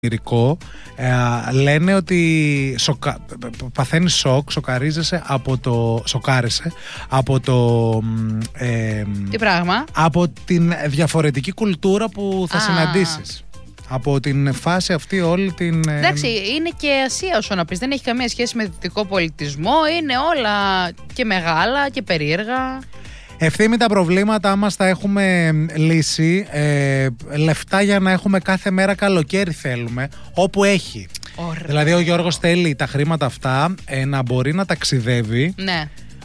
λένε ότι παθαίνει σοκάρισε από το τι πράγμα? Από την διαφορετική κουλτούρα που θα συναντήσεις. Από την φάση αυτή όλη την... Εντάξει, είναι και Ασία όσο να πεις. Δεν έχει καμία σχέση με δυτικό πολιτισμό. Είναι όλα και μεγάλα και περίεργα. Ευθύμη, τα προβλήματά μας τα έχουμε λύσει. Λεφτά για να έχουμε κάθε μέρα καλοκαίρι θέλουμε. Όπου έχει. Ωραία. Δηλαδή ο Γιώργος θέλει τα χρήματα αυτά να μπορεί να ταξιδεύει. Ναι.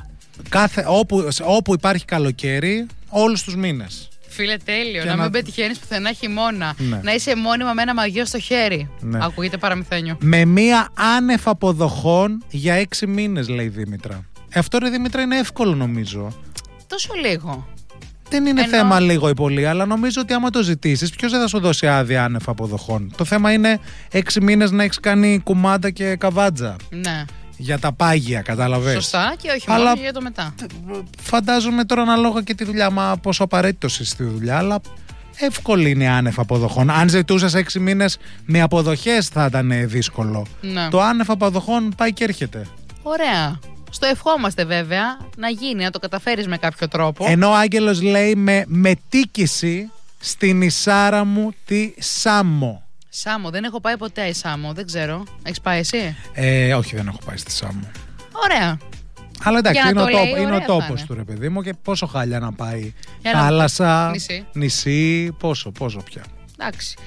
Όπου υπάρχει καλοκαίρι όλους τους μήνες. Φίλε, τέλειο. Να μην πετυχαίνεις πουθενά χειμώνα. Ναι. Να είσαι μόνιμα με ένα μαγιό στο χέρι. Ναι. Ακούγεται παραμυθένιο. Με μία άνευ αποδοχών για 6 μήνες, λέει η Δήμητρα. Αυτό, ρε Δήμητρα, είναι εύκολο νομίζω. Τόσο λίγο. Δεν είναι θέμα λίγο ή πολύ, αλλά νομίζω ότι άμα το ζητήσεις, ποιος δεν θα σου δώσει άδεια άνευ αποδοχών. Το θέμα είναι 6 μήνες να έχεις κάνει κουμάντα και καβάτζα. Ναι. Για τα πάγια, κατάλαβες. Σωστά, και όχι μόνο για το μετά. Φαντάζομαι τώρα ανάλογα και τη δουλειά, μα πόσο απαραίτητος είσαι στη δουλειά, αλλά εύκολη είναι άνευ αποδοχών. Αν ζητούσες 6 μήνες με αποδοχές θα ήταν δύσκολο. Ναι. Το άνευ αποδοχών πάει και έρχεται. Ωραία. Στο ευχόμαστε βέβαια να γίνει, να το καταφέρεις με κάποιο τρόπο. Ενώ ο Άγγελος λέει με μετοίκηση στην Ισάρα μου τη Σάμο. Σάμο, δεν έχω πάει ποτέ η Σάμο, δεν ξέρω. Έχεις πάει εσύ? Όχι, δεν έχω πάει στη Σάμο. Ωραία. Αλλά εντάξει, είναι ο τόπος είναι. του, ρε παιδί μου, και πόσο χάλια να πάει. Για Θάλασσα, νησί, πόσο πια. Εντάξει.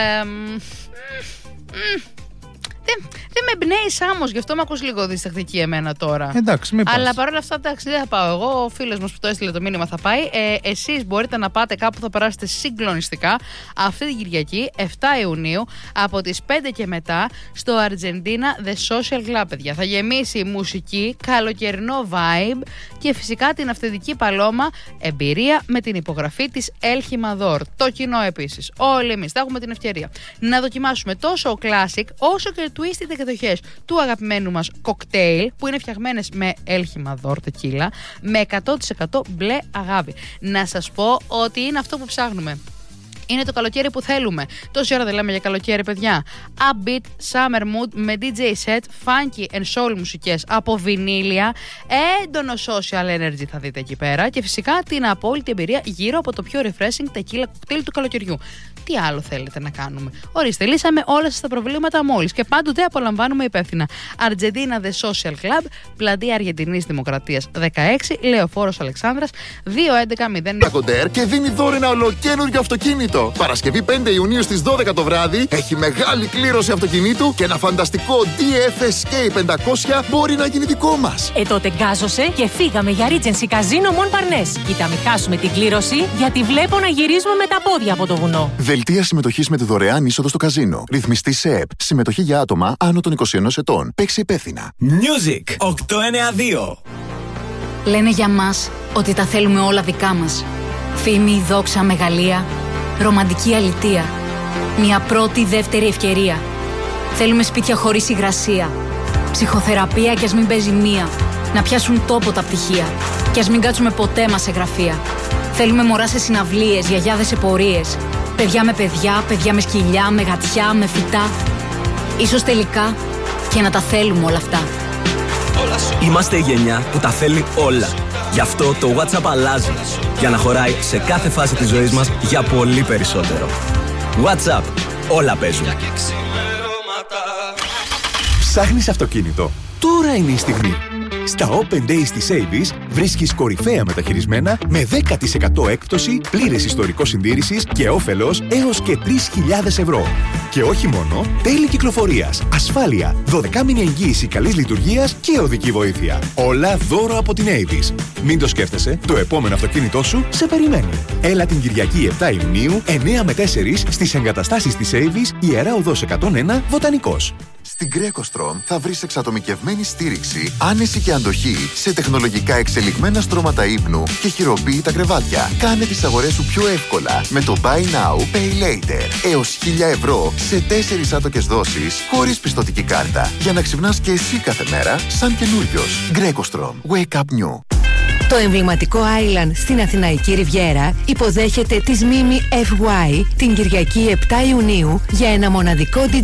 Δεν με εμπνέει Σάμος, γι' αυτό με ακούς λίγο διστακτική εμένα τώρα. Εντάξει, μην πας. Αλλά παρόλα αυτά, εντάξει, δεν θα πάω εγώ. Ο φίλος μας που το έστειλε το μήνυμα θα πάει. Εσείς μπορείτε να πάτε κάπου, θα περάσετε συγκλονιστικά αυτή την Κυριακή, 7 Ιουνίου, από τις 5 και μετά, στο Argentina The Social Club, παιδιά. Θα γεμίσει μουσική, καλοκαιρινό vibe και φυσικά την αυθεντική Παλώμα εμπειρία με την υπογραφή της El Jimador. Το κοινό επίσης. Όλοι εμείς θα έχουμε την ευκαιρία να δοκιμάσουμε τόσο ο Classic όσο και twisted εκδοχές του αγαπημένου μας κοκτέιλ που είναι φτιαγμένες με El Jimador tequila με 100% μπλε αγάπη. Να σας πω ότι είναι αυτό που ψάχνουμε. Είναι το καλοκαίρι που θέλουμε. Τόση ώρα δεν λέμε για καλοκαίρι, παιδιά. Upbeat summer mood με DJ set, funky and soul μουσικές από βινίλια, έντονο social energy θα δείτε εκεί πέρα και φυσικά την απόλυτη εμπειρία γύρω από το πιο refreshing tequila cocktail του καλοκαιριού. Τι άλλο θέλετε να κάνουμε? Ορίστε, λύσαμε όλα σας τα προβλήματα μόλις και πάντοτε απολαμβάνουμε υπεύθυνα. Argentina The Social Club, πλατεία Αργεντινής Δημοκρατίας 16, Λεωφόρος Αλεξάνδρας, 211-0. Κοντέρ και δίνει δώρο ένα ολοκαίνουργιο αυτοκίνητο. Παρασκευή 5 Ιουνίου στις 12 το βράδυ έχει μεγάλη κλήρωση αυτοκινήτου και ένα φανταστικό DF Escape 500 μπορεί να γίνει δικό μας. Τότε γκάζωσε και φύγαμε για Regency Casino Montparnasse. Κοίτα, μην χάσουμε την κλήρωση, γιατί βλέπω να γυρίζουμε με τα πόδια από το βουνό. Δελτία συμμετοχής με τη δωρεάν είσοδο στο καζίνο. Ρυθμιστή σε ΕΠ. Συμμετοχή για άτομα άνω των 21 ετών. Παίξει υπεύθυνα. Music 892. Λένε για μας ότι τα θέλουμε όλα δικά μας. Φήμη, δόξα, μεγαλεία. Ρομαντική αλητεία. Μια πρώτη, δεύτερη ευκαιρία. Θέλουμε σπίτια χωρίς υγρασία. Ψυχοθεραπεία κι ας μην παίζει μία. Να πιάσουν τόπο τα πτυχία. Κι ας μην κάτσουμε ποτέ μας σε γραφεία. Θέλουμε μωρά σε συναυλίες, γιαγιάδες σε πορείες. Παιδιά με παιδιά, παιδιά με σκυλιά, με γατιά, με φυτά. Ίσως τελικά και να τα θέλουμε όλα αυτά. Είμαστε η γενιά που τα θέλει όλα. Γι' αυτό το WhatsApp αλλάζει. Για να χωράει σε κάθε φάση της ζωής μας για πολύ περισσότερο. WhatsApp. Όλα παίζουν. Ψάχνεις αυτοκίνητο? Τώρα είναι η στιγμή. Στα Open Days της Avis βρίσκεις κορυφαία μεταχειρισμένα με 10% έκπτωση, πλήρες ιστορικό συντήρησης και όφελος έως και 3.000 ευρώ. Και όχι μόνο, τέλη κυκλοφορίας, ασφάλεια, 12μηνη εγγύηση καλής λειτουργίας και οδική βοήθεια. Όλα δώρο από την Avis. Μην το σκέφτεσαι, το επόμενο αυτοκίνητό σου σε περιμένει. Έλα την Κυριακή 7 Ιουνίου, 9 με 4 στις εγκαταστάσεις της Avis, Ιερά Οδός 101, Βοτανικός. Στην Greco-Strom θα βρεις εξατομικευμένη στήριξη, άνεση και αντοχή σε τεχνολογικά εξελιγμένα στρώματα ύπνου και χειροποίητα κρεβάτια. Κάνε τις αγορές σου πιο εύκολα με το Buy Now, Pay Later. Έως 1.000 ευρώ σε 4 άτοκες δόσεις χωρίς πιστωτική κάρτα. Για να ξυπνάς και εσύ κάθε μέρα σαν καινούριος. Greco-Strom. Wake up new. Το εμβληματικό Island στην Αθηναϊκή Ριβιέρα υποδέχεται τις Mimi FY την Κυριακή 7 Ιουνίου για ένα μοναδικό DJ